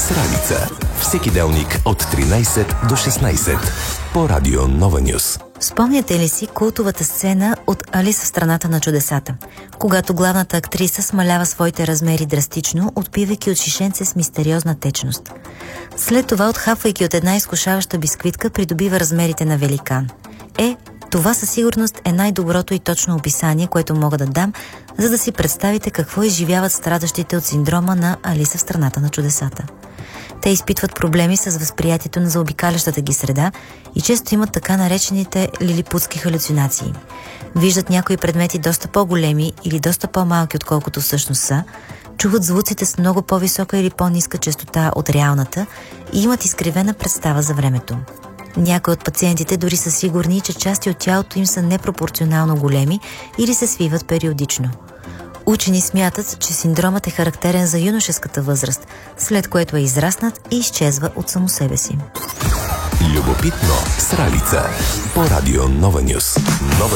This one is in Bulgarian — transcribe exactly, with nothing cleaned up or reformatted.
с Ралица. Всеки делник от тринайсет до шестнайсет по Радио Нова Нюс. Спомняте ли си култовата сцена от Алиса в страната на чудесата, когато главната актриса смалява своите размери драстично, отпивайки от шишенце с мистериозна течност? След това, отхапвайки от една изкушаваща бисквитка, придобива размерите на великан. Е, това със сигурност е най-доброто и точно описание, което мога да дам, за да си представите какво изживяват страдащите от синдрома на Алиса в страната на чудесата. Те изпитват проблеми с възприятието на заобикалящата ги среда и често имат така наречените лилипутски халюцинации. Виждат някои предмети доста по-големи или доста по-малки, отколкото всъщност са, чуват звуците с много по-висока или по-ниска честота от реалната и имат изкривена представа за времето. Някои от пациентите дори са сигурни, че части от тялото им са непропорционално големи или се свиват периодично. Учени смятат, че синдромът е характерен за юношеската възраст, след което е израснат и изчезва от само себе си. Любопитно с Ралица по Радио Нова Нюс. Нова